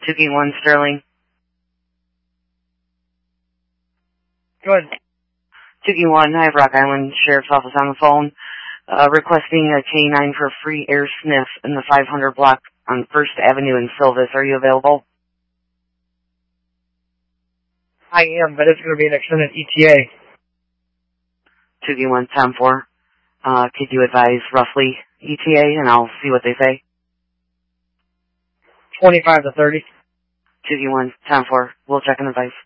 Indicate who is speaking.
Speaker 1: 2K1 Sterling.
Speaker 2: Go ahead.
Speaker 1: 2K1, I have Rock Island Sheriff's Office on the phone, requesting a K9 for free air sniff in the 500 block on 1st Avenue in Silvis. Are you available?
Speaker 2: I am, but it's going to be an extended ETA.
Speaker 1: 2K1 10-4. Could you advise roughly ETA, and I'll see what they say?
Speaker 2: 25 to 30.
Speaker 1: 2K1 10-4. We'll check and advise.